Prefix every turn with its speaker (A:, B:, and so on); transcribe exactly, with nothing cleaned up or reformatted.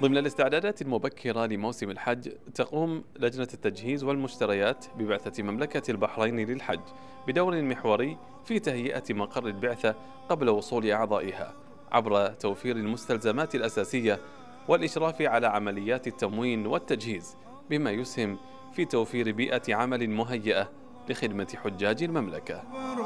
A: ضمن الاستعدادات المبكرة لموسم الحج، تقوم لجنة التجهيز والمشتريات ببعثة مملكة البحرين للحج بدور محوري في تهيئة مقر البعثة قبل وصول أعضائها، عبر توفير المستلزمات الأساسية والإشراف على عمليات التموين والتجهيز، بما يسهم في توفير بيئة عمل مهيئة لخدمة حجاج المملكة.